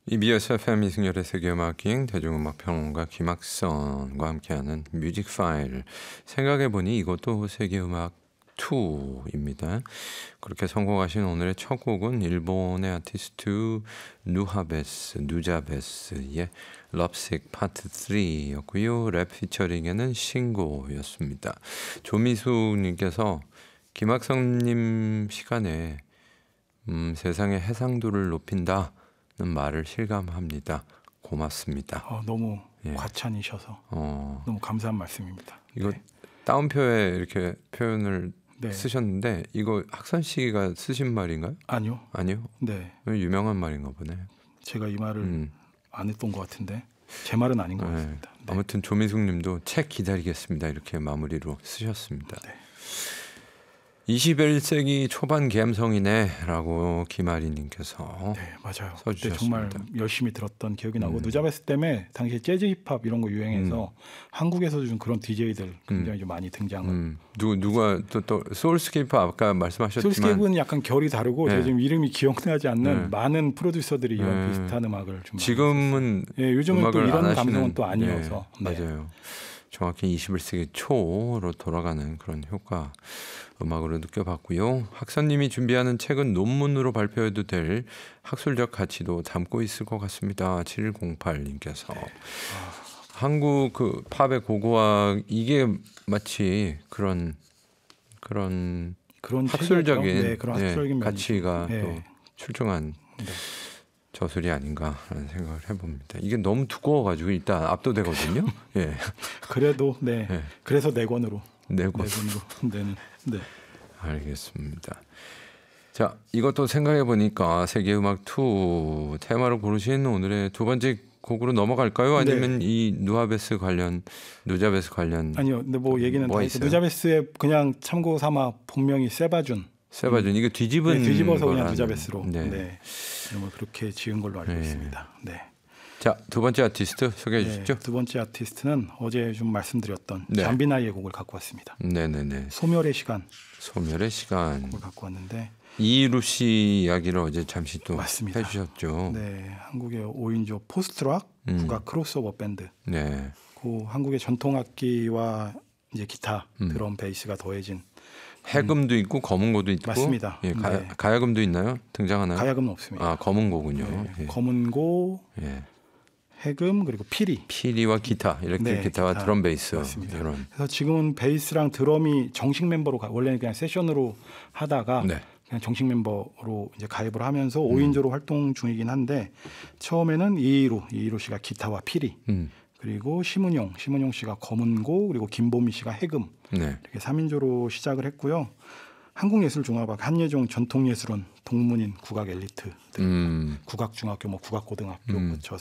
EBS FM 이승열의 세계음악기행 대중음악평론가 김학선과 함께하는 뮤직 파일. 생각해보니 이것도 세계음악 2입니다. 그렇게 성공하신 오늘의 첫 곡은 일본의 아티스트 누자베스의 럽식 파트 3였고요. 랩 피처링에는 신고였습니다. 조미숙님께서 김학선님 시간에 세상의 해상도를 높인다 는 말을 실감합니다. 고맙습니다. 너무 과찬이셔서 너무 감사한 말씀입니다. 이거 따옴표에 이렇게 표현을 쓰셨는데 이거 학선 씨가 쓰신 말인가요? 아니요. 네. 유명한 말인가 보네. 제가 이 말을 안 했던 것 같은데 제 말은 아닌 것 같습니다. 네. 아무튼 조미숙님도 책 기다리겠습니다. 이렇게 마무리로 쓰셨습니다. 네. 21세기 초반 감성이네라고 김아리님께서 네, 맞아요. 써주셨습니다. 그때 정말 열심히 들었던 기억이 나고 누자베스 때문에 당시에 재즈 힙합 이런 거 유행해서 한국에서도 좀 그런 DJ들 굉장히 좀 많이 등장을. 누가 또 소울스케이프 아까 말씀하셨지만 소울스케이프는 약간 결이 다르고 제가 지금 이름이 기억나지 않는 많은 프로듀서들이 이런 비슷한 음악을 좀 지금은 요즘은 또 이런 감성은 또 아니어서 맞아요. 정확히 21세기 초로 돌아가는 그런 효과 음악으로 느껴봤고요. 학선님이 준비하는 책은 논문으로 발표해도 될 학술적 가치도 담고 있을 것 같습니다. 7108님께서 한국 그 팝의 고고학 이게 마치 그런 학술적인, 그런 학술적인 가치가 또 출중한 저술이 아닌가라는 생각을 해봅니다. 이게 너무 두꺼워가지고 일단 압도되거든요. 예. 그래도 그래서 네 권으로 내는. 네. 알겠습니다. 자, 이것도 생각해 보니까 세계음악 2 테마로 고르신 오늘의 두 번째 곡으로 넘어갈까요? 아니면 이 누자베스 관련 아니요. 근데 뭐 얘기는 다 있어요. 누자베스의 그냥 참고 삼아 본명이 세바준 이거 뒤집어서 그냥 누자베스로 이름을 그렇게 지은 걸로 알고 있습니다. 네. 자, 두 번째 아티스트 소개해 주시죠. 두 번째 아티스트는 어제 좀 말씀드렸던 잠비나이의 곡을 갖고 왔습니다. 네네네. 소멸의 시간 곡을 갖고 왔는데 이루 씨 이야기를 어제 잠시 또 맞습니다. 해주셨죠. 네, 한국의 5인조 포스트락 국악 크로스오버 밴드. 네. 그 한국의 전통 악기와 이제 기타, 드럼, 베이스가 더해진. 해금도 있고 검은고도 있고. 맞습니다. 예, 가야금도 있나요? 등장하나요? 가야금은 없습니다. 검은고군요. 네, 검은고, 해금 그리고 피리와 기타 이렇게 기타와 드럼 베이스 맞습니다. 이런. 그래서 지금은 베이스랑 드럼이 정식 멤버로 원래는 그냥 세션으로 하다가 그냥 정식 멤버로 이제 가입을 하면서 5인조로 활동 중이긴 한데 처음에는 이희루 씨가 기타와 피리 그리고 심은용 씨가 검은고 그리고 김보미 씨가 해금 이렇게 3인조로 시작을 했고요. 한국예술종합학, 한예종 전통예술원, 동문인, 국악 엘리트, 국악중학교, 국악고등학교 거쳐서